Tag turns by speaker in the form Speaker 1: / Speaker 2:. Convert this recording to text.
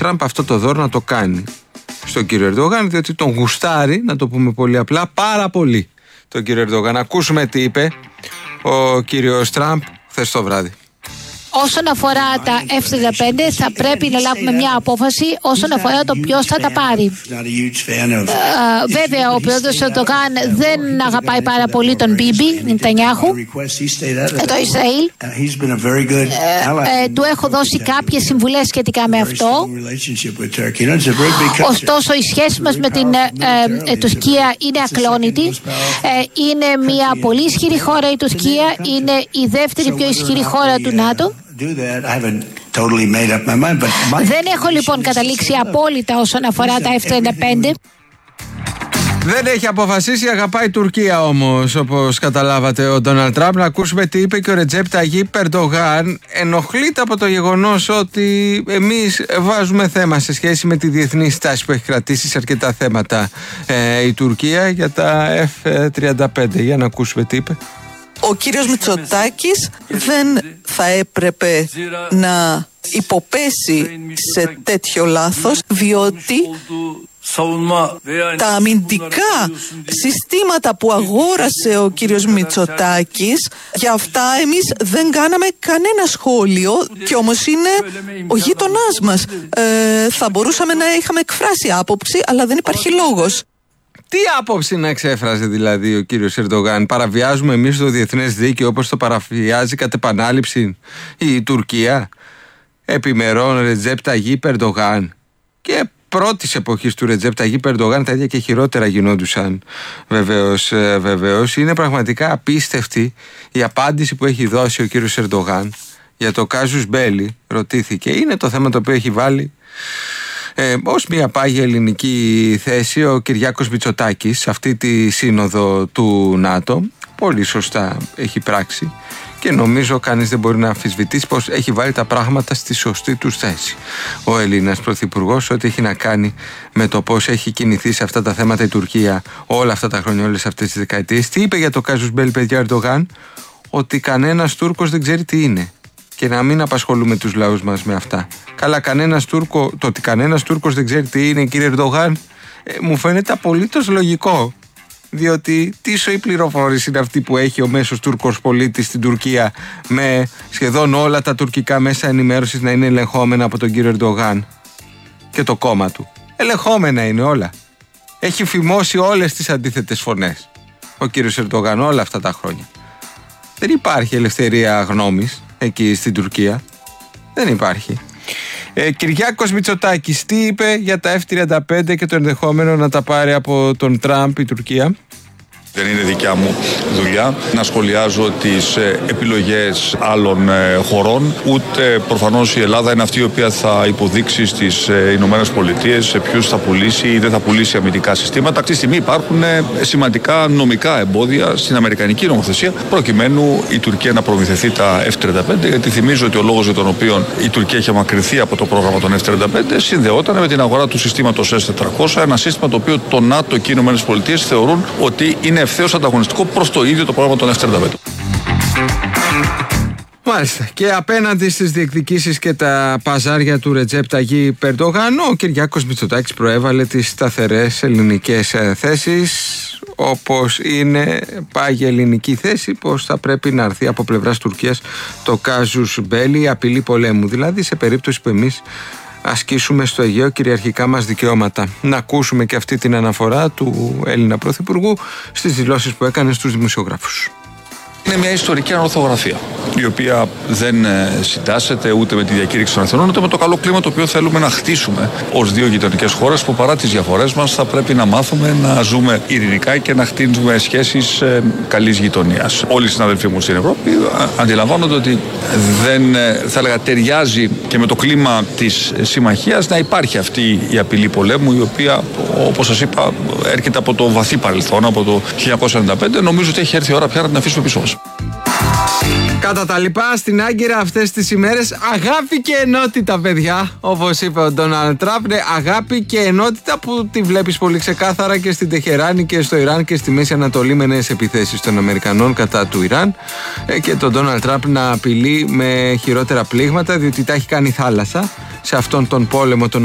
Speaker 1: Τραμπ αυτό το δώρο να το κάνει στον κύριο Ερντογάν, διότι τον γουστάρει, να το πούμε πολύ απλά, πάρα πολύ τον κύριο Ερντογάν. Ακούσουμε τι είπε ο κύριος Τραμπ χθες το βράδυ.
Speaker 2: Όσον αφορά τα F-35 θα πρέπει να λάβουμε μια απόφαση όσον αφορά το ποιος θα τα πάρει. Βέβαια ο πρόεδρος Ερντογάν δεν αγαπάει πάρα πολύ τον Μπίμπι Νετανιάχου, το Ισραήλ. Του έχω δώσει κάποιες συμβουλές σχετικά με αυτό. Ωστόσο η σχέση μας με την Τουρκία είναι ακλόνητη. Είναι μια πολύ ισχυρή χώρα η Τουρκία, είναι η δεύτερη πιο ισχυρή χώρα του ΝΑΤΟ. Δεν έχω λοιπόν καταλήξει απόλυτα όσον αφορά τα F-35.
Speaker 1: Δεν έχει αποφασίσει, αγαπάει η Τουρκία όμως, όπως καταλάβατε ο Ντόναλντ Τραμπ. Να ακούσουμε τι είπε και ο Ρετζέπ Ταγίπ Ερντογάν. Ενοχλείται από το γεγονός ότι εμείς βάζουμε θέμα σε σχέση με τη διεθνή στάση που έχει κρατήσει σε αρκετά θέματα η Τουρκία για τα F-35. Για να ακούσουμε τι είπε.
Speaker 3: Ο κύριος Μητσοτάκης δεν θα έπρεπε να υποπέσει σε τέτοιο λάθος, διότι τα αμυντικά συστήματα που αγόρασε ο κύριος Μητσοτάκης, για αυτά εμείς δεν κάναμε κανένα σχόλιο, και όμως είναι ο γείτονάς μας. Θα μπορούσαμε να είχαμε εκφράσει άποψη, αλλά δεν υπάρχει λόγος.
Speaker 1: Τι άποψη να εξέφραζε δηλαδή ο κύριος Ερντογάν? Παραβιάζουμε εμείς το διεθνές δίκαιο όπως το παραβιάζει κατ' επανάληψη η Τουρκία? Επιμερών Ρετζέπ Ταγίπ Ερντογάν. Και πρώτης εποχής του Ρετζέπ Ταγίπ Ερντογάν τα ίδια και χειρότερα γινόντουσαν βεβαίως. Είναι πραγματικά απίστευτη η απάντηση που έχει δώσει ο κύριος Ερντογάν για το κάζους μπέλι. Ρωτήθηκε, είναι το θέμα το οποίο έχει βάλει ως μια πάγια ελληνική θέση ο Κυριάκος Μητσοτάκης σε αυτή τη σύνοδο του ΝΑΤΟ. Πολύ σωστά έχει πράξει και νομίζω κανείς δεν μπορεί να αμφισβητήσει πως έχει βάλει τα πράγματα στη σωστή τους θέση ο Έλληνας Πρωθυπουργός, ό,τι έχει να κάνει με το πως έχει κινηθεί σε αυτά τα θέματα η Τουρκία όλα αυτά τα χρόνια, όλες αυτές τις δεκαετίες. Τι είπε για το κάζους μπέλι, παιδιά, Ερντογάν? Ότι κανένας Τούρκος δεν ξέρει τι είναι και να μην απασχολούμε τους λαούς μας με αυτά. Καλά, το ότι κανένας Τούρκος δεν ξέρει τι είναι, κύριε Ερντογάν, μου φαίνεται απολύτως λογικό. Διότι τι σοή πληροφόρηση είναι αυτή που έχει ο μέσος Τούρκος πολίτης στην Τουρκία, με σχεδόν όλα τα τουρκικά μέσα ενημέρωσης να είναι ελεγχόμενα από τον κύριο Ερντογάν και το κόμμα του? Ελεγχόμενα είναι όλα. Έχει φημώσει όλες τις αντίθετες φωνές ο κύριος Ερντογάν όλα αυτά τα χρόνια. Δεν υπάρχει ελευθερία γνώμης εκεί στην Τουρκία. Δεν υπάρχει. Κυριάκος Μητσοτάκης τι είπε για τα F-35 και το ενδεχόμενο να τα πάρει από τον Τραμπ η Τουρκία?
Speaker 4: Δεν είναι δικιά μου δουλειά να σχολιάζω τις επιλογές άλλων χωρών, ούτε προφανώς η Ελλάδα είναι αυτή η οποία θα υποδείξει στις Ηνωμένες Πολιτείες σε ποιους θα πουλήσει ή δεν θα πουλήσει αμυντικά συστήματα. Αυτή τη στιγμή υπάρχουν σημαντικά νομικά εμπόδια στην αμερικανική νομοθεσία προκειμένου η Τουρκία να προμηθευτεί τα F-35, γιατί θυμίζω ότι ο λόγος για τον οποίο η Τουρκία έχει απομακρυνθεί από το πρόγραμμα των F-35 συνδεόταν με την αγορά του συστήματος S-400, ένα σύστημα το οποίο το ΝΑΤΟ και οι Ηνωμένες Πολιτείες θεωρούν ότι είναι ευθέως ανταγωνιστικό προς το ίδιο το πρόγραμμα των F-35.
Speaker 1: Μάλιστα. Και απέναντι στις διεκδικήσεις και τα παζάρια του Ρετζέπ Ταγίπ Ερντογάν, ο Κυριάκος Μητσοτάκης προέβαλε τις σταθερές ελληνικές θέσεις, όπως είναι πάγια ελληνική θέση πως θα πρέπει να έρθει από πλευράς Τουρκίας το κάζους μπέλι, η απειλή πολέμου, δηλαδή σε περίπτωση που εμείς ασκήσουμε στο Αιγαίο κυριαρχικά μας δικαιώματα. Να ακούσουμε και αυτή την αναφορά του Έλληνα Πρωθυπουργού στις δηλώσεις που έκανε στους δημοσιογράφους.
Speaker 4: Είναι μια ιστορική ανορθογραφία, η οποία δεν συντάσσεται ούτε με τη διακήρυξη των Αθηνών, ούτε με το καλό κλίμα το οποίο θέλουμε να χτίσουμε ως δύο γειτονικές χώρες που παρά τις διαφορές μας θα πρέπει να μάθουμε να ζούμε ειρηνικά και να χτίζουμε σχέσεις καλής γειτονίας. Όλοι οι συναδελφοί μου στην Ευρώπη αντιλαμβάνονται ότι δεν, θα έλεγα, ταιριάζει και με το κλίμα της συμμαχίας να υπάρχει αυτή η απειλή πολέμου, η οποία, όπως σας είπα, έρχεται από το βαθύ παρελθόν, από το 1995. Νομίζω ότι έχει έρθει η ώρα πια να την αφήσουμε πίσω μας.
Speaker 1: Κατά τα λοιπά, στην Άγκυρα αυτές τις ημέρες αγάπη και ενότητα, παιδιά. Όπως είπε ο Ντόναλντ Τραμπ, αγάπη και ενότητα που τη βλέπεις πολύ ξεκάθαρα και στην Τεχεράνη και στο Ιράν και στη Μέση Ανατολή, με νέες επιθέσεις των Αμερικανών κατά του Ιράν και τον Ντόναλντ Τραμπ να απειλεί με χειρότερα πλήγματα, διότι τα έχει κάνει θάλασσα σε αυτόν τον πόλεμο τον